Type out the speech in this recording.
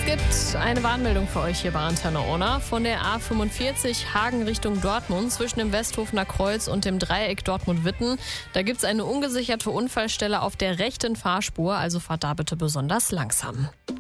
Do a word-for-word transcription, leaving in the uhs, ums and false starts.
gibt eine Warnmeldung für euch hier bei Antenne Unna. Von der A fünfundvierzig Hagen Richtung Dortmund zwischen dem Westhofener Kreuz und dem Dreieck Dortmund-Witten. Da gibt es eine ungesicherte Unfallstelle auf der rechten Fahrspur, also fahrt da bitte besonders langsam.